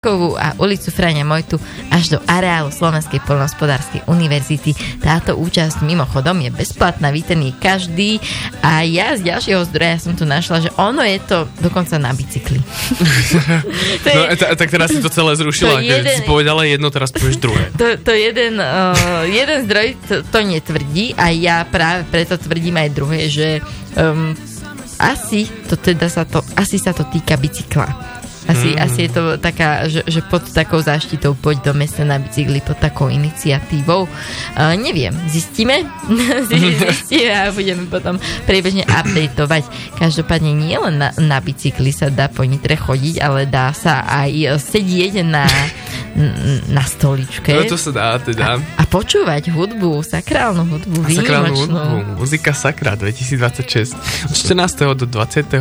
a ulicu Frania Mojtu až do areálu Slovenskej poľnohospodárskej univerzity. Táto účasť mimochodom je bezplatná, vítaný každý a ja z ďalšieho zdroja som tu našla, že ono je to dokonca na bicykli. Tak teraz si to celé zrušila, keď si povedala jedno, teraz povieš druhé. To jeden zdroj to netvrdí a ja práve preto tvrdím aj druhé, že asi sa to týka bicykla. Asi je to taká, že pod takou záštitou poď do mesta na bicykli, pod takou iniciatívou. Neviem, zistíme a budeme potom priebežne updateovať. Každopádne nie len na bicykli sa dá po Nitre chodiť, ale dá sa aj sedieť na stoličke. No to sa dá teda. A počúvať hudbu, sakrálnu hudbu, výnimočnú. Muzika Sakra 2026. Od 14. do 28.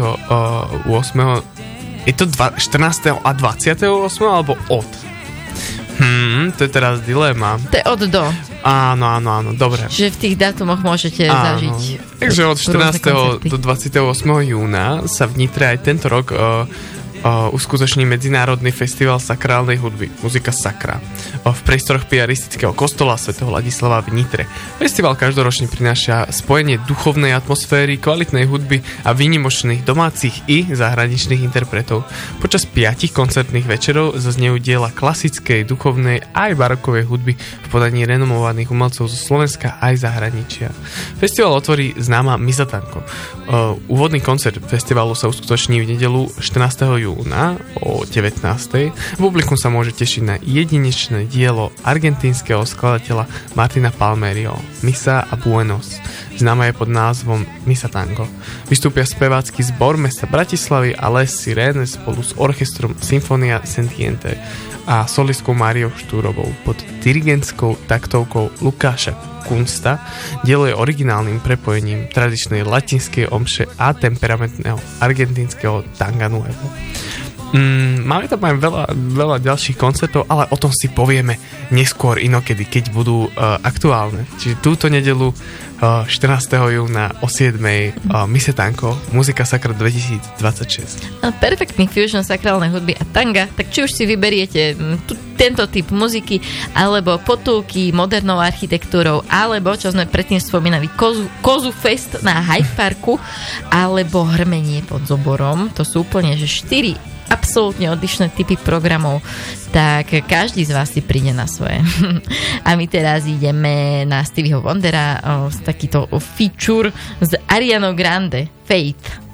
Je to 14. a 28. alebo od? To je teraz dilema. To je od do. Áno, dobre. Čiže v tých dátumoch môžete zažiť. Takže od 14. do 28. júna sa v Nitre aj tento rok uskutoční Medzinárodný festival sakrálnej hudby Muzika Sakra v priestoroch piaristického kostola svätého Ladislava v Nitre. Festival každoročne prináša spojenie duchovnej atmosféry, kvalitnej hudby a výnimočných domácich i zahraničných interpretov. Počas 5 koncertných večerov zaznejú diela klasickej, duchovnej aj barokovej hudby v podaní renomovaných umelcov zo Slovenska aj zahraničia. Festival otvorí známa Misa Tango. Úvodný koncert festivalu sa uskutoční v nedeľu 14. júna o 19. V publikum sa môže tešiť na jedinečné dielo argentínskeho skladateľa Martina Palmeriho Misa a Buenos. Známa je pod názvom Misa Tango. Vystúpia spevácky zbor mesta Bratislavy a Les Sirene spolu s orchestrom Sinfonia Sentiente a solistkou Máriou Štúrovou pod dirigentskou taktovkou Lukáša Kunsta. Dielo je originálnym prepojením tradičnej latinskej omše a temperamentného argentínskeho tanga nuevo. Máme tam aj veľa ďalších koncertov, ale o tom si povieme neskôr inokedy, keď budú aktuálne. Čiže túto nedeľu 14. júna o 7. Mise Tango, Muzika Sakra 2026. Perfektný fusion sakrálnej hudby a tanga, tak či už si vyberiete tento typ muziky, alebo potulky modernou architektúrou, alebo, čo sme predtým spomínali, Kozu Fest na Hyde Parku, alebo hrmenie pod Zoborom. To sú úplne, že 4 absolútne odlišné typy programov, tak každý z vás si príde na svoje. A my teraz ideme na Stevieho Wondera, takýto feature z Arianou Grande, Faith.